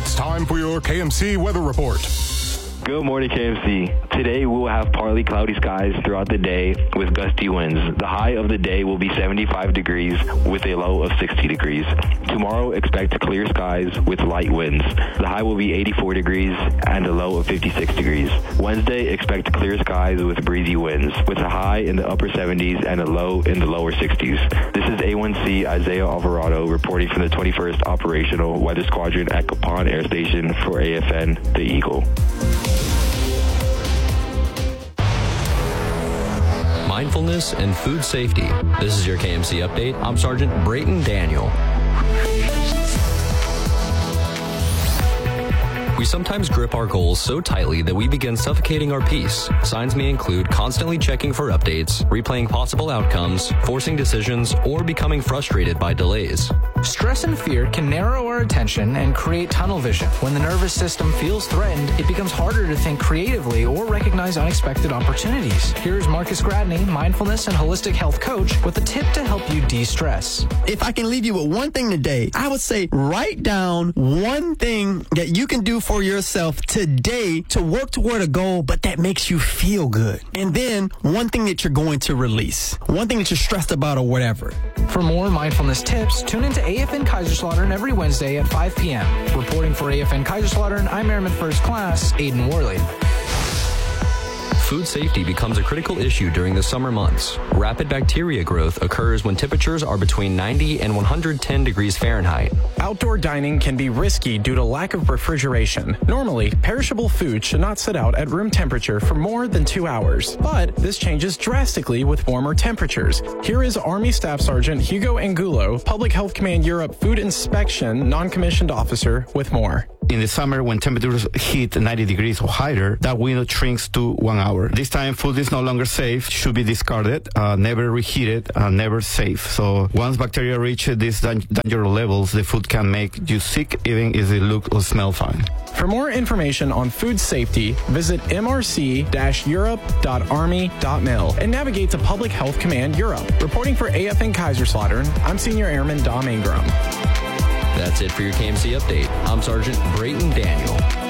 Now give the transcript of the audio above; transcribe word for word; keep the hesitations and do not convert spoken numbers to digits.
It's time for your K M C weather report. Good morning, K M C. Today we will have partly cloudy skies throughout the day with gusty winds. The high of the day will be seventy-five degrees with a low of sixty degrees. Tomorrow, expect clear skies with light winds. The high will be eighty-four degrees and a low of fifty-six degrees. Wednesday, expect clear skies with breezy winds with a high in the upper seventies and a low in the lower sixties. This is A one C Isaiah Alvarado reporting from the twenty-first Operational Weather Squadron at Capon Air Station for A F N, The Eagle. Mindfulness and food safety. This is your K M C update. I'm Sergeant Brayton Daniel. We sometimes grip our goals so tightly that we begin suffocating our peace. Signs may include constantly checking for updates, replaying possible outcomes, forcing decisions, or becoming frustrated by delays. Stress and fear can narrow our attention and create tunnel vision. When the nervous system feels threatened, it becomes harder to think creatively or recognize unexpected opportunities. Here's Marcus Gradney, mindfulness and holistic health coach, with a tip to help you de-stress. If I can leave you with one thing today, I would say write down one thing that you can do for yourself today to work toward a goal, but that makes you feel good. And then one thing that you're going to release, one thing that you're stressed about or whatever. For more mindfulness tips, tune into A F N Kaiserslautern every Wednesday at five p.m. Reporting for A F N Kaiserslautern, I'm Airman First Class Aiden Worley. Food safety becomes a critical issue during the summer months. Rapid bacteria growth occurs when temperatures are between ninety and one hundred ten degrees Fahrenheit. Outdoor dining can be risky due to lack of refrigeration. Normally, perishable food should not sit out at room temperature for more than two hours. But this changes drastically with warmer temperatures. Here is Army Staff Sergeant Hugo Angulo, Public Health Command Europe Food Inspection Non-Commissioned Officer, with more. In the summer, when temperatures hit ninety degrees or higher, that window shrinks to one hour. This time, food is no longer safe, should be discarded, uh, never reheated, uh, never safe. So once bacteria reach these dangerous levels, the food can make you sick even if it look or smell fine. For more information on food safety, visit m r c dash europe dot army dot mil and navigate to Public Health Command Europe. Reporting for A F N Kaiserslautern, I'm Senior Airman Dom Ingram. That's it for your K M C update. I'm Sergeant Brayton Daniel.